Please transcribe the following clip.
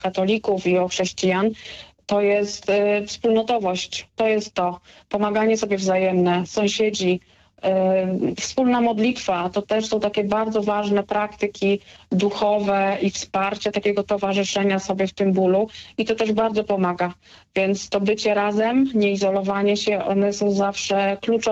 katolików i o chrześcijan, to jest wspólnotowość, to jest to pomaganie sobie wzajemne, sąsiedzi, wspólna modlitwa, to też są takie bardzo ważne praktyki duchowe i wsparcie takiego towarzyszenia sobie w tym bólu i to też bardzo pomaga. Więc to bycie razem, nie izolowanie się, one są zawsze kluczowe.